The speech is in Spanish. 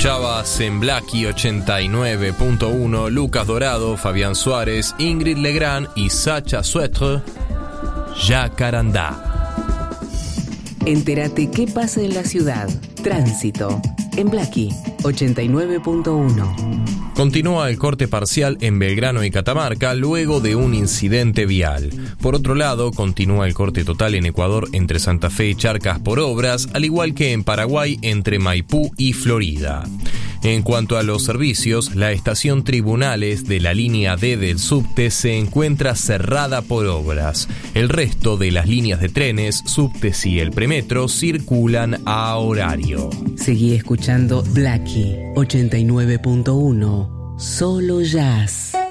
Escuchabas en Blackie 89.1 Lucas Dorado, Fabián Suárez, Ingrid Legrand y Sacha Suetre, Jacarandá. Entérate qué pasa en la ciudad. Tránsito en Blackie 89.1. Continúa el corte parcial en Belgrano y Catamarca luego de un incidente vial. Por otro lado, continúa el corte total en Ecuador entre Santa Fe y Charcas por obras, al igual que en Paraguay entre Maipú y Florida. En cuanto a los servicios, la estación Tribunales de la línea D del subte se encuentra cerrada por obras. El resto de las líneas de trenes, subtes y el premetro circulan a horario. Seguí escuchando Blackie 89.1, solo jazz.